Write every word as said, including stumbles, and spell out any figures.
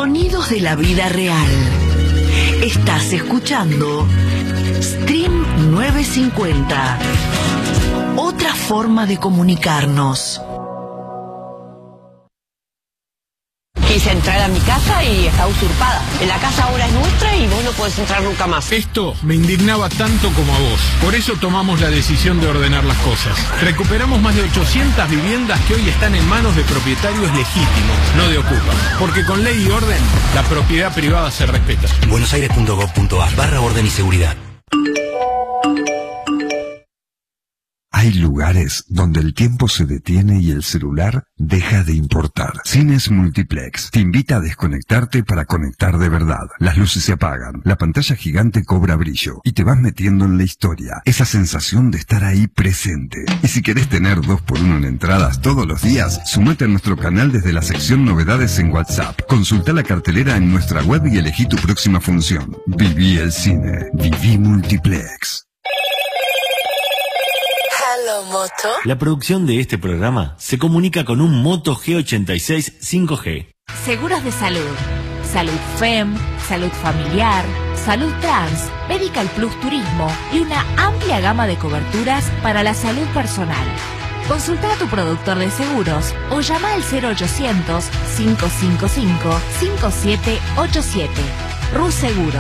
Sonidos de la vida real. Estás escuchando Stream novecientos cincuenta. Otra forma de comunicarnos. Quise entrar a mi casa y está usurpada. En la casa ahora es nuestra y vos no podés entrar nunca más. Esto me indignaba tanto como a vos. Por eso tomamos la decisión de ordenar las cosas. Recuperamos más de ochocientas viviendas que hoy están en manos de propietarios legítimos, no de ocupas. Porque con ley y orden, la propiedad privada se respeta. buenosaires punto gov punto ar barra orden y seguridad. Hay lugares donde el tiempo se detiene y el celular deja de importar. Cines Multiplex te invita a desconectarte para conectar de verdad. Las luces se apagan, la pantalla gigante cobra brillo y te vas metiendo en la historia. Esa sensación de estar ahí presente. Y si querés tener dos por uno en entradas todos los días, sumate a nuestro canal desde la sección novedades en WhatsApp. Consulta la cartelera en nuestra web y elegí tu próxima función. Viví el cine. Viví Multiplex. Moto. La producción de este programa se comunica con un Moto G ochenta y seis cinco G. Seguros de salud. Salud F E M, Salud Familiar, Salud Trans, Medical Plus Turismo y una amplia gama de coberturas para la salud personal. Consulta a tu productor de seguros o llama al cero ochocientos, cinco cinco cinco, cinco siete ocho siete. Rus Seguro.